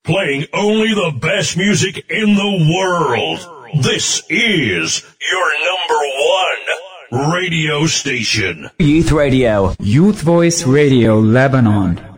playing only the best music in the world. This is your number one radio station. Youth Radio. Youth Voice Radio Lebanon.